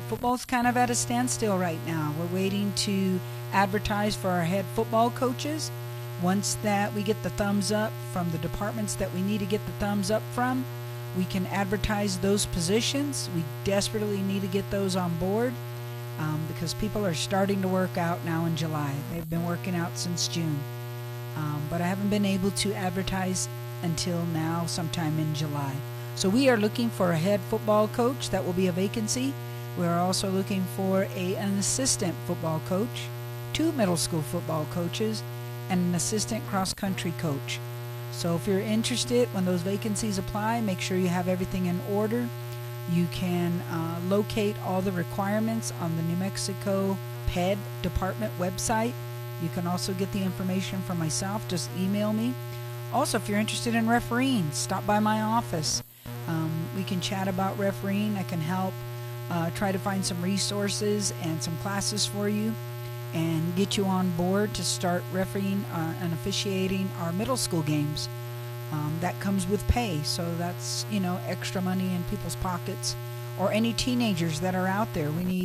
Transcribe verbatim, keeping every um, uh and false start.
football's kind of at a standstill right now. We're waiting to advertise for our head football coaches. Once that we get the thumbs up from the departments that we need to get the thumbs up from, we can advertise those positions. We desperately need to get those on board um, because people are starting to work out now in July. They've been working out since June. Um, but I haven't been able to advertise until now, sometime in July. So we are looking for a head football coach. That will be a vacancy. We're also looking for a, an assistant football coach, two middle school football coaches, and an assistant cross-country coach. So if you're interested, when those vacancies apply, make sure you have everything in order. You can uh, locate all the requirements on the New Mexico P E D department website. You can also get the information from myself. Just email me. Also, if you're interested in refereeing, stop by my office. Um, we can chat about refereeing. I can help uh, try to find some resources and some classes for you and get you on board to start refereeing uh, and officiating our middle school games. Um, that comes with pay, so that's, you know, extra money in people's pockets, or any teenagers that are out there. We need